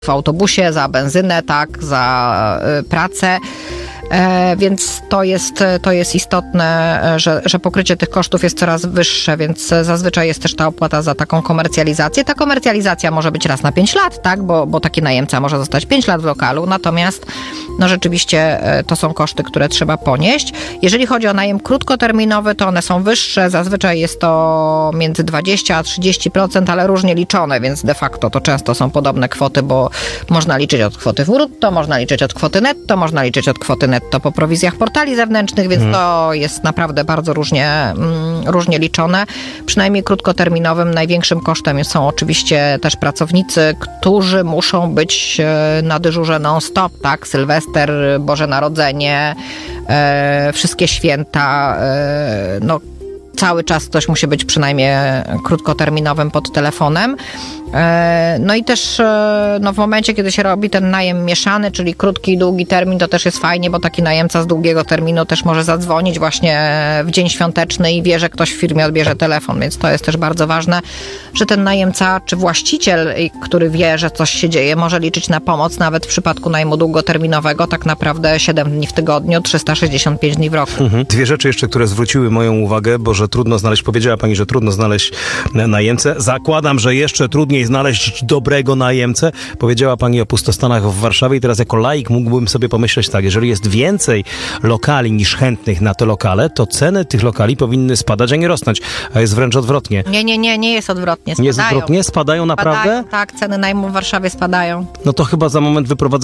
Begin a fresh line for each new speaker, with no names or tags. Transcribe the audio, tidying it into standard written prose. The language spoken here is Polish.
w autobusie, za benzynę, tak, za pracę. Więc to jest istotne, że pokrycie tych kosztów jest coraz wyższe, więc zazwyczaj jest też ta opłata za taką komercjalizację. Ta komercjalizacja może być raz na 5 lat, tak, bo taki najemca może zostać 5 lat w lokalu, natomiast no rzeczywiście to są koszty, które trzeba ponieść. Jeżeli chodzi o najem krótkoterminowy, to one są wyższe, zazwyczaj jest to między 20 a 30%, ale różnie liczone, więc de facto to często są podobne kwoty, bo można liczyć od kwoty brutto, można liczyć od kwoty netto, można liczyć od kwoty netto po prowizjach portali zewnętrznych, więc to jest naprawdę bardzo różnie liczone. Przynajmniej krótkoterminowym największym kosztem są oczywiście też pracownicy, którzy muszą być na dyżurze non-stop, tak? Sylwester, Boże Narodzenie, wszystkie święta, no cały czas ktoś musi być przynajmniej krótkoterminowym pod telefonem. No i też no w momencie, kiedy się robi ten najem mieszany, czyli krótki i długi termin, to też jest fajnie, bo taki najemca z długiego terminu też może zadzwonić właśnie w dzień świąteczny i wie, że ktoś w firmie odbierze telefon, więc to jest też bardzo ważne, że ten najemca czy właściciel, który wie, że coś się dzieje, może liczyć na pomoc nawet w przypadku najmu długoterminowego, tak naprawdę 7 dni w tygodniu, 365 dni w roku.
Dwie rzeczy jeszcze, które zwróciły moją uwagę, bo że trudno znaleźć, powiedziała pani, że trudno znaleźć najemcę. Zakładam, że jeszcze trudniej znaleźć dobrego najemcę. Powiedziała pani o pustostanach w Warszawie i teraz jako laik mógłbym sobie pomyśleć tak, jeżeli jest więcej lokali niż chętnych na te lokale, to ceny tych lokali powinny spadać, a nie rosnąć. A jest wręcz odwrotnie.
Nie jest odwrotnie.
Nie jest odwrotnie? Spadają naprawdę?
Tak, ceny najmu w Warszawie spadają.
No to chyba za moment wyprowadzę